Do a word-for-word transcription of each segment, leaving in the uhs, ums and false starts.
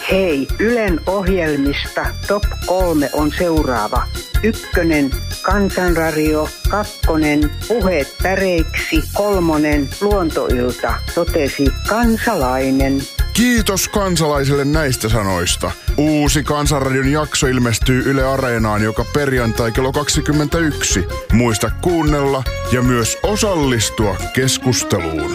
Hei, Ylen ohjelmista top kolme on seuraava. Ykkönen, Kansanradio, kakkonen, Puheet päreiksi, kolmonen, Luontoilta, totesi kansalainen. Kiitos kansalaisille näistä sanoista. Uusi Kansanradion jakso ilmestyy Yle Areenaan joka perjantai kello kaksikymmentäyksi. Muista kuunnella ja myös osallistua keskusteluun.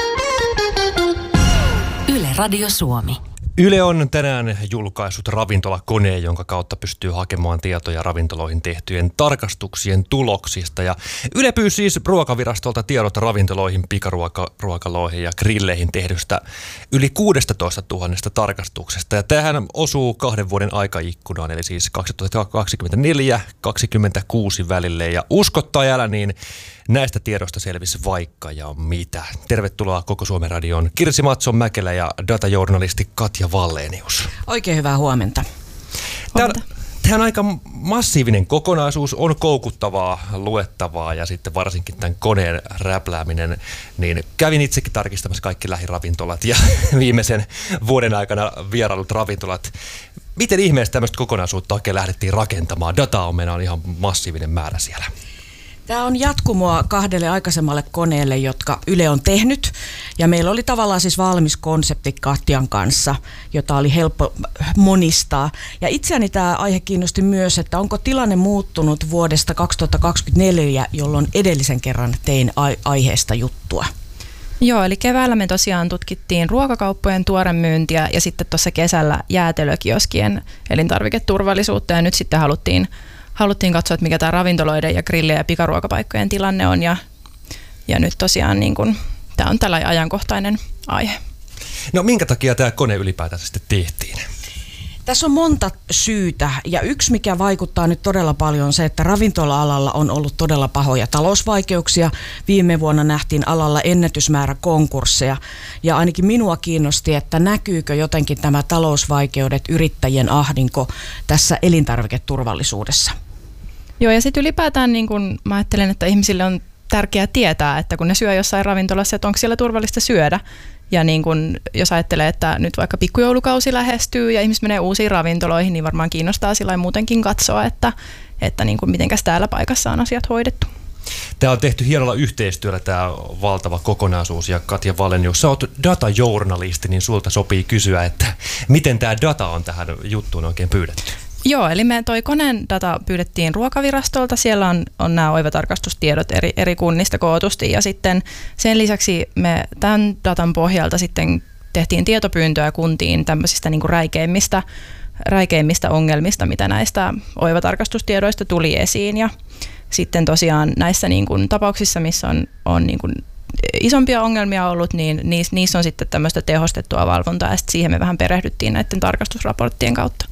Yle Radio Suomi. Yle on tänään julkaissut ravintolakoneen, jonka kautta pystyy hakemaan tietoja ravintoloihin tehtyjen tarkastuksien tuloksista. Ja Yle pyysi siis Ruokavirastolta tiedot ravintoloihin, pikaruokaloihin ja grilleihin tehdystä yli kuusitoista tuhatta tarkastuksesta. Ja tämähän osuu kahden vuoden aikaikkunaan, eli siis kaksituhattakaksikymmentäneljä kaksikymmentäkuusi välille. Ja usko tai älä, niin näistä tiedoista selvisi vaikka ja mitä. Tervetuloa Koko Suomen Radioon Kirsi Matson-Mäkelä ja datajournalisti Katja Wallenius. Oikein hyvää huomenta. Tämä on, tämä on aika massiivinen kokonaisuus, on koukuttavaa, luettavaa ja sitten varsinkin tämän koneen räplääminen. Niin kävin itsekin tarkistamassa kaikki lähiravintolat ja viimeisen vuoden aikana vierailut ravintolat. Miten ihmeessä tämmöistä kokonaisuutta oikein lähdettiin rakentamaan? Dataa on meillä on ihan massiivinen määrä siellä. Tämä on jatkumoa kahdelle aikaisemmalle koneelle, jotka Yle on tehnyt. Ja meillä oli tavallaan siis valmis konsepti Katjan kanssa, jota oli helppo monistaa. Ja itseäni tämä aihe kiinnosti myös, että onko tilanne muuttunut vuodesta kaksituhattakaksikymmentäneljä, jolloin edellisen kerran tein aiheesta juttua. Joo, eli keväällä me tosiaan tutkittiin ruokakauppojen tuoremyyntiä ja sitten tuossa kesällä jäätelökioskien elintarviketurvallisuutta ja nyt sitten haluttiin Haluttiin katsoa, että mikä tämä ravintoloiden ja grillien ja pikaruokapaikkojen tilanne on ja, ja nyt tosiaan niin kun, tämä on tällainen ajankohtainen aihe. No minkä takia tämä kone ylipäätään sitten tehtiin? Tässä on monta syytä ja yksi mikä vaikuttaa nyt todella paljon on se, että ravintola-alalla on ollut todella pahoja talousvaikeuksia. Viime vuonna nähtiin alalla ennätysmäärä konkursseja ja ainakin minua kiinnosti, että näkyykö jotenkin tämä talousvaikeudet, yrittäjien ahdinko tässä elintarviketurvallisuudessa. Joo ja sitten ylipäätään niin kun mä ajattelen, että ihmisille on tärkeää tietää, että kun ne syö jossain ravintolassa, että onko siellä turvallista syödä. Ja niin kun, jos ajattelee, että nyt vaikka pikkujoulukausi lähestyy ja ihmiset menee uusiin ravintoloihin, niin varmaan kiinnostaa sillä muutenkin katsoa, että, että niin kun mitenkäs täällä paikassa on asiat hoidettu. Tämä on tehty hienolla yhteistyöllä tämä valtava kokonaisuus ja Katja Wallenius, sä oot datajournalisti, niin sulta sopii kysyä, että miten tämä data on tähän juttuun oikein pyydetty? Joo, eli me toi koneen data pyydettiin Ruokavirastolta. Siellä on, on nämä oivatarkastustiedot eri, eri kunnista kootusti ja sitten sen lisäksi me tämän datan pohjalta sitten tehtiin tietopyyntöä kuntiin tämmöisistä niin kuin räikeimmistä, räikeimmistä ongelmista, mitä näistä oivatarkastustiedoista tuli esiin ja sitten tosiaan näissä niin kuin tapauksissa, missä on, on niin kuin isompia ongelmia ollut, niin niissä on sitten tämmöistä tehostettua valvontaa ja sitten siihen me vähän perehdyttiin näiden tarkastusraporttien kautta.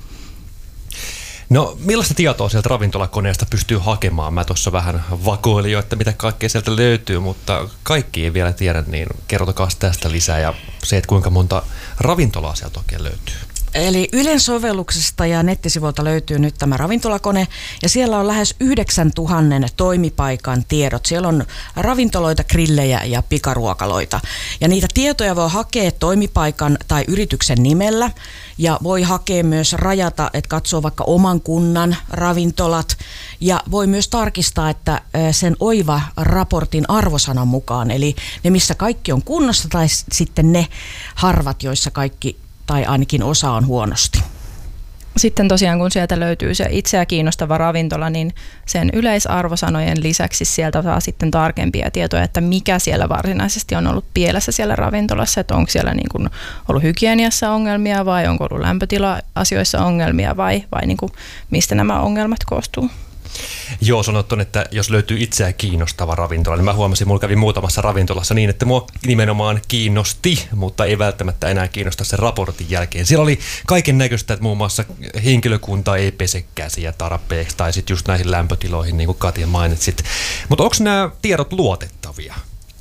No millaista tietoa sieltä ravintolakoneesta pystyy hakemaan? Mä tuossa vähän vakoilin jo, että mitä kaikkea sieltä löytyy, mutta kaikki ei vielä tiedä, niin kertokaa tästä lisää ja se, että kuinka monta ravintolaa sieltä oikein löytyy. Eli Ylen sovelluksesta ja nettisivuilta löytyy nyt tämä ravintolakone ja siellä on lähes yhdeksäntuhatta toimipaikan tiedot. Siellä on ravintoloita, grillejä ja pikaruokaloita. Ja niitä tietoja voi hakea toimipaikan tai yrityksen nimellä ja voi hakea myös rajata, että katsoo vaikka oman kunnan ravintolat ja voi myös tarkistaa, että sen oiva-raportin arvosanan mukaan, eli ne missä kaikki on kunnossa tai sitten ne harvat, joissa kaikki tai ainakin osa on huonosti. Sitten tosiaan kun sieltä löytyy se itseä kiinnostava ravintola, niin sen yleisarvosanojen lisäksi sieltä saa sitten tarkempia tietoja, että mikä siellä varsinaisesti on ollut pielessä siellä ravintolassa, että onko siellä niin kuin ollut hygieniassa ongelmia vai onko ollut lämpötila-asioissa ongelmia vai, vai niin kuin mistä nämä ongelmat koostuu. Joo, sanottu, että jos löytyy itseään kiinnostava ravintola, niin mä huomasin, mulla kävi muutamassa ravintolassa niin, että mua nimenomaan kiinnosti, mutta ei välttämättä enää kiinnosta sen raportin jälkeen. Siellä oli kaiken näköistä, että muun muassa henkilökunta ei pese käsiä tarpeeksi tai sitten just näihin lämpötiloihin, niin kuin Katja mainitsit. Mutta onko nämä tiedot luotettavia?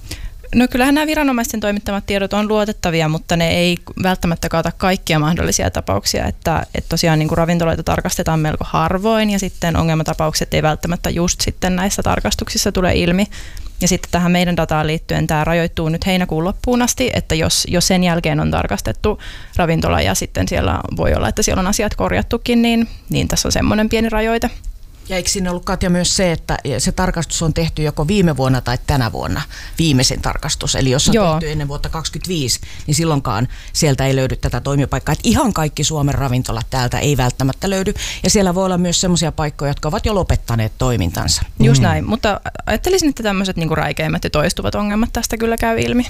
No kyllähän nämä viranomaisten toimittamat tiedot on luotettavia, mutta ne ei välttämättä kaata kaikkia mahdollisia tapauksia, että, että tosiaan niin kuin ravintoloita tarkastetaan melko harvoin ja sitten ongelmatapaukset ei välttämättä just sitten näissä tarkastuksissa tule ilmi. Ja sitten tähän meidän dataan liittyen tämä rajoittuu nyt heinäkuun loppuun asti, että jos, jos sen jälkeen on tarkastettu ravintola ja sitten siellä voi olla, että siellä on asiat korjattukin, niin, niin tässä on semmoinen pieni rajoite. Ja eikö siinä ollut, Katja, myös se, että se tarkastus on tehty joko viime vuonna tai tänä vuonna, viimeisin tarkastus. Eli jos on Joo. tehty ennen vuotta kaksikymmentäviisi, niin silloinkaan sieltä ei löydy tätä toimipaikkaa. Että ihan kaikki Suomen ravintolat täältä ei välttämättä löydy. Ja siellä voi olla myös sellaisia paikkoja, jotka ovat jo lopettaneet toimintansa. Just näin, mutta ajattelisin, että tämmöiset niinku räikeimmät ja toistuvat ongelmat tästä kyllä käy ilmi.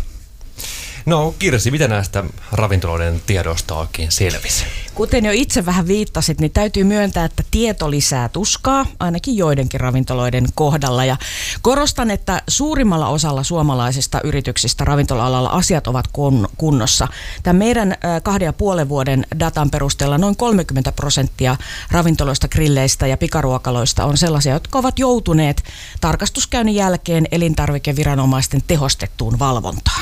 No Kirsi, mitä näistä ravintoloiden tiedoista oikein selvisi? Kuten jo itse vähän viittasit, niin täytyy myöntää, että tieto lisää tuskaa, ainakin joidenkin ravintoloiden kohdalla. Ja korostan, että suurimmalla osalla suomalaisista yrityksistä ravintola-alalla asiat ovat kunnossa. Tämän meidän kahden ja puolen vuoden datan perusteella noin kolmekymmentä prosenttia ravintoloista, grilleistä ja pikaruokaloista on sellaisia, jotka ovat joutuneet tarkastuskäynnin jälkeen elintarvikeviranomaisten tehostettuun valvontaan.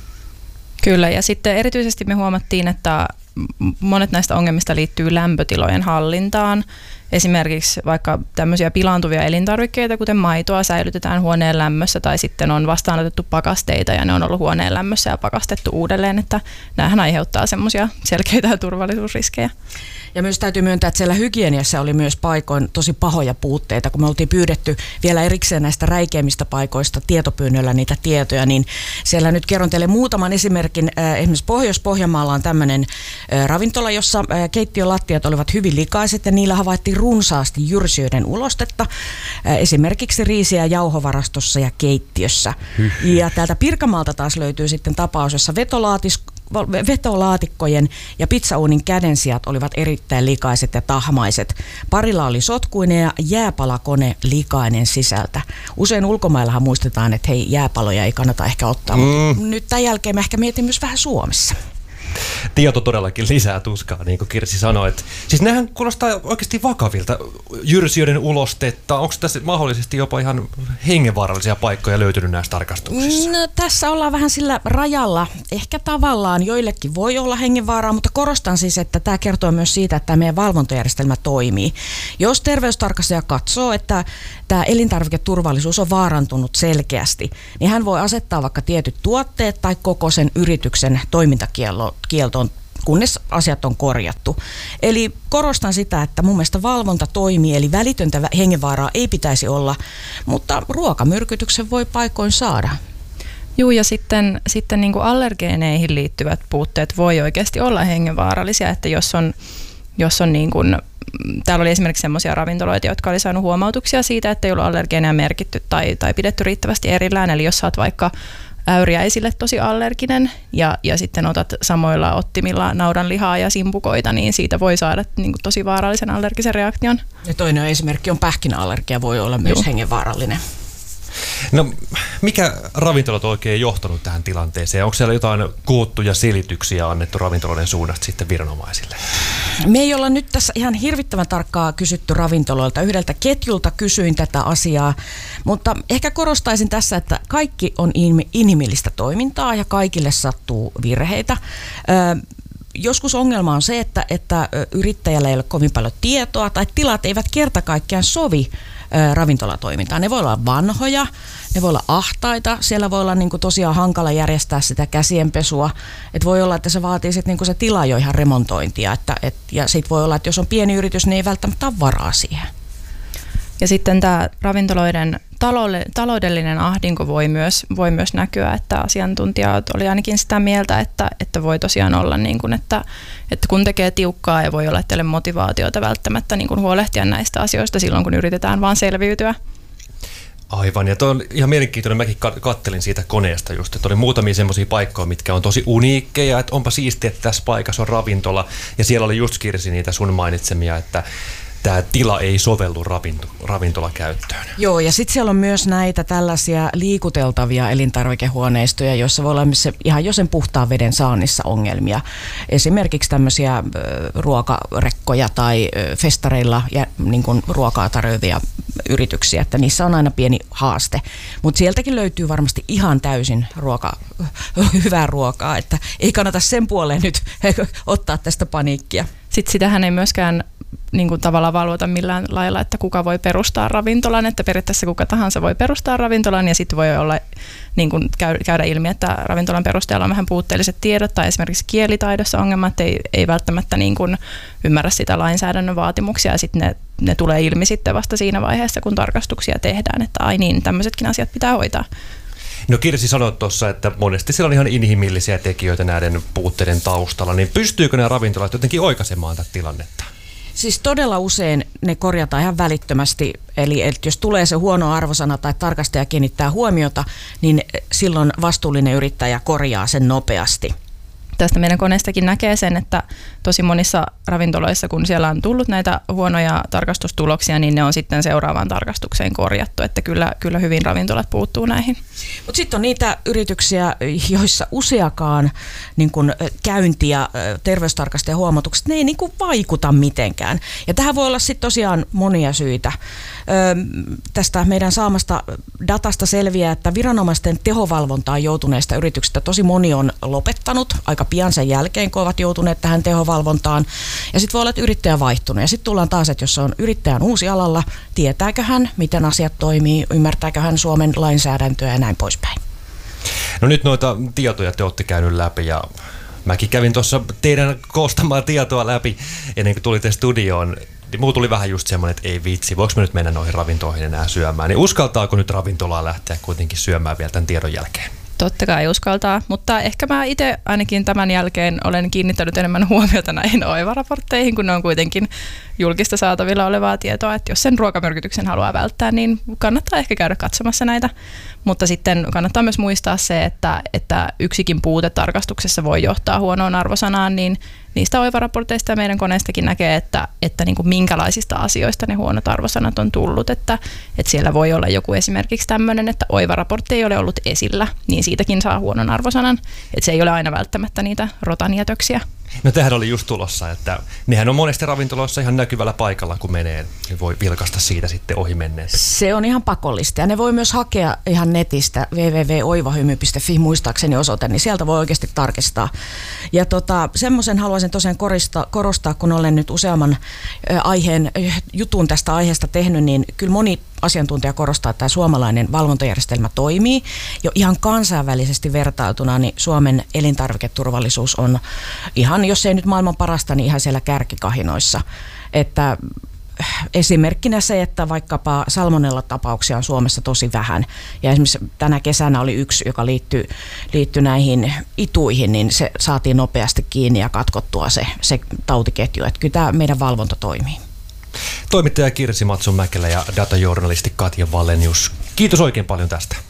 Kyllä, ja sitten erityisesti me huomattiin, että monet näistä ongelmista liittyy lämpötilojen hallintaan. Esimerkiksi vaikka tämmöisiä pilaantuvia elintarvikkeita, kuten maitoa, säilytetään huoneen lämmössä tai sitten on vastaanotettu pakasteita ja ne on ollut huoneen lämmössä ja pakastettu uudelleen, että näähän aiheuttaa semmoisia selkeitä turvallisuusriskejä. Ja myös täytyy myöntää, että siellä hygieniassa oli myös paikoin tosi pahoja puutteita, kun me oltiin pyydetty vielä erikseen näistä räikeimmistä paikoista tietopyynnöllä niitä tietoja, niin siellä nyt kerron teille muutaman esimerkin. Esimerkiksi Pohjois-Pohjanmaalla on tämmöinen ravintola, jossa keittiölattiat olivat hyvin likaiset ja niillä havaittiin runsaasti jyrsijöiden ulostetta, esimerkiksi riisi- ja jauhovarastossa ja keittiössä. Hyh. Ja täältä Pirkanmaalta taas löytyy sitten tapaus, jossa vetolaatis vetolaatikkojen ja pizzauunin kädensijat olivat erittäin likaiset ja tahmaiset. Parilla oli sotkuinen ja jääpalakone likainen sisältä. Usein ulkomaillahan muistetaan, että hei, jääpaloja ei kannata ehkä ottaa, mm. mutta nyt tämän jälkeen mä ehkä mietin myös vähän Suomessa. Tieto todellakin lisää tuskaa, niin kuin Kirsi sanoi. Että, siis nämähän kuulostaa oikeasti vakavilta. Jyrsijöiden ulostetta, onko tässä mahdollisesti jopa ihan hengenvaarallisia paikkoja löytynyt näissä tarkastuksissa? No, tässä ollaan vähän sillä rajalla. Ehkä tavallaan joillekin voi olla hengenvaaraa, mutta korostan siis, että tämä kertoo myös siitä, että tämä meidän valvontajärjestelmä toimii. Jos terveystarkastaja katsoo, että tämä elintarviketurvallisuus on vaarantunut selkeästi, niin hän voi asettaa vaikka tietyt tuotteet tai koko sen yrityksen toimintakieltoon, kunnes asiat on korjattu. Eli korostan sitä, että mun mielestä valvonta toimii, eli välitöntä hengenvaaraa ei pitäisi olla, mutta ruokamyrkytyksen voi paikoin saada. Joo, ja sitten, sitten niin kuin allergeeneihin liittyvät puutteet voi oikeasti olla hengenvaarallisia, että jos on, jos on niin kuin, täällä oli esimerkiksi sellaisia ravintoloita, jotka oli saanut huomautuksia siitä, että ei ollut allergeeneja merkitty tai, tai pidetty riittävästi erillään, eli jos sä oot vaikka äyriäisille tosi allerginen ja, ja sitten otat samoilla ottimilla naudanlihaa ja simpukoita, niin siitä voi saada niin kuin tosi vaarallisen allergisen reaktion. Ja toinen esimerkki on pähkinäallergia, voi olla myös Joo. hengenvaarallinen. No, mikä ravintolat on oikein johtanut tähän tilanteeseen? Onko siellä jotain kuuttuja selityksiä annettu ravintoloiden suunnasta sitten viranomaisille? Me ei olla nyt tässä ihan hirvittävän tarkkaa kysytty ravintoloilta. Yhdeltä ketjulta kysyin tätä asiaa, mutta ehkä korostaisin tässä, että kaikki on inhimillistä toimintaa ja kaikille sattuu virheitä. Ö, Joskus ongelma on se, että, että yrittäjällä ei ole kovin paljon tietoa tai tilat eivät kerta kaikkiaan sovi ö, ravintolatoimintaan. Ne voi olla vanhoja, ne voi olla ahtaita, siellä voi olla niin kuin tosiaan hankala järjestää sitä käsienpesua. Et voi olla, että se vaatii sit niin kuin se tila jo ihan remontointia että, et, ja sitten voi olla, että jos on pieni yritys, niin ei välttämättä ole varaa siihen. Ja sitten tämä ravintoloiden taloudellinen ahdinko voi myös, voi myös näkyä, että asiantuntijat oli ainakin sitä mieltä, että, että voi tosiaan olla niin kuin, että, että kun tekee tiukkaa ja voi olla, että ei ole motivaatiota välttämättä niin kuin huolehtia näistä asioista silloin, kun yritetään vaan selviytyä. Aivan, ja tuo on ihan mielenkiintoinen. Mäkin kattelin siitä koneesta just, että oli muutamia semmoisia paikkoja, mitkä on tosi uniikkeja, että onpa siistiä, että tässä paikassa on ravintola, ja siellä oli just, Kirsi, niitä sun mainitsemia, että tämä tila ei sovellu ravinto, ravintolakäyttöön. Joo, ja sitten siellä on myös näitä tällaisia liikuteltavia elintarvikehuoneistoja, joissa voi olla se, ihan jo sen puhtaan veden saannissa ongelmia. Esimerkiksi tämmöisiä ö, ruokarekkoja tai ö, festareilla ja, niin kuin ruokaa tarjoavia yrityksiä, että niissä on aina pieni haaste. Mutta sieltäkin löytyy varmasti ihan täysin ruoka, hyvää ruokaa, että ei kannata sen puoleen nyt ottaa tästä paniikkia. Sitten sitähän ei myöskään niin kuin tavallaan valvota millään lailla, että kuka voi perustaa ravintolan, että periaatteessa kuka tahansa voi perustaa ravintolan ja sitten voi olla niin kuin käydä ilmi, että ravintolan perustajalla on vähän puutteelliset tiedot tai esimerkiksi kielitaidossa ongelma, että ei, ei välttämättä niin kuin ymmärrä sitä lainsäädännön vaatimuksia ja sitten ne, ne tulee ilmi sitten vasta siinä vaiheessa, kun tarkastuksia tehdään, että ai niin, tämmöisetkin asiat pitää hoitaa. No Kirsi sanoi tuossa, että monesti siellä on ihan inhimillisiä tekijöitä näiden puutteiden taustalla, niin pystyykö nämä ravintolat jotenkin oikaisemaan tätä tilannetta? Siis todella usein ne korjataan ihan välittömästi, eli, eli jos tulee se huono arvosana tai tarkastaja kiinnittää huomiota, niin silloin vastuullinen yrittäjä korjaa sen nopeasti. Tästä meidän koneestakin näkee sen, että tosi monissa ravintoloissa, kun siellä on tullut näitä huonoja tarkastustuloksia, niin ne on sitten seuraavaan tarkastukseen korjattu, että kyllä, kyllä hyvin ravintolat puuttuu näihin. Mutta sitten on niitä yrityksiä, joissa useakaan niin kun, käynti ja terveystarkastajan huomautukset, ne ei niin kun vaikuta mitenkään. Ja tähän voi olla sitten tosiaan monia syitä. Öö, tästä meidän saamasta datasta selviää, että viranomaisten tehovalvontaan joutuneista yrityksistä tosi moni on lopettanut aika pian sen jälkeen, kun ovat joutuneet tähän tehovalvontaan. Ja sitten voi olla, että yrittäjä on vaihtunut. Ja sitten tullaan taas, että jos on yrittäjän uusi alalla, tietääkö hän, miten asiat toimii, ymmärtääkö hän Suomen lainsäädäntöä ja näin poispäin. No nyt noita tietoja te olette käynyt läpi ja mäkin kävin tuossa teidän koostamaa tietoa läpi ennen kuin tulitte studioon. Niin muu tuli vähän just semmoinen, että ei vitsi, voiko me nyt mennä noihin ravintoihin enää syömään. Niin uskaltaako nyt ravintolaa lähteä kuitenkin syömään vielä tämän tiedon jälkeen? Totta kai uskaltaa, mutta ehkä mä itse ainakin tämän jälkeen olen kiinnittänyt enemmän huomiota näihin Oiva-raportteihin, kun ne on kuitenkin julkista saatavilla olevaa tietoa, että jos sen ruokamyrkytyksen haluaa välttää, niin kannattaa ehkä käydä katsomassa näitä, mutta sitten kannattaa myös muistaa se, että, että yksikin puute tarkastuksessa voi johtaa huonoon arvosanaan, niin niistä Oiva-raporteista ja meidän koneestakin näkee, että, että niin kuin minkälaisista asioista ne huonot arvosanat on tullut, että, että siellä voi olla joku esimerkiksi tämmöinen, että Oiva-raportti ei ole ollut esillä, niin siitäkin saa huonon arvosanan, että se ei ole aina välttämättä niitä rotanjätöksiä. No tämähän oli just tulossa, että nehän on monesti ravintoloissa ihan näkyvällä paikalla, kun menee, niin voi vilkaista siitä sitten ohi menneet. Se on ihan pakollista ja ne voi myös hakea ihan netistä double-u double-u double-u piste oivahymy piste fi muistaakseni osoite, niin sieltä voi oikeasti tarkistaa. Ja tota, semmoisen haluaisin tosiaan korostaa, korostaa, kun olen nyt useamman aiheen, jutun tästä aiheesta tehnyt, niin kyllä moni asiantuntija korostaa, että tämä suomalainen valvontajärjestelmä toimii. Jo ihan kansainvälisesti vertailtuna, niin Suomen elintarviketurvallisuus on ihan, jos ei nyt maailman parasta, niin ihan siellä kärkikahinoissa. Että esimerkkinä se, että vaikkapa salmonella-tapauksia on Suomessa tosi vähän. Ja esimerkiksi tänä kesänä oli yksi, joka liittyi, liittyi näihin ituihin, niin se saatiin nopeasti kiinni ja katkottua se, se tautiketju. Että kyllä tämä meidän valvonta toimii. Toimittaja Kirsi Matsun-Mäkelä ja datajournalisti Katja Wallenius. Kiitos oikein paljon tästä.